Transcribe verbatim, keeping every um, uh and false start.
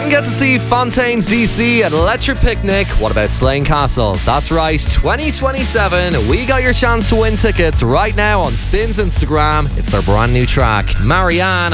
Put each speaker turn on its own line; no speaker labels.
get to see Fontaine's D C at Electric Picnic. What about Slane Castle? That's right, twenty twenty-seven. We got your chance to win tickets right now on Spin's Instagram. It's their brand new track, Marianne.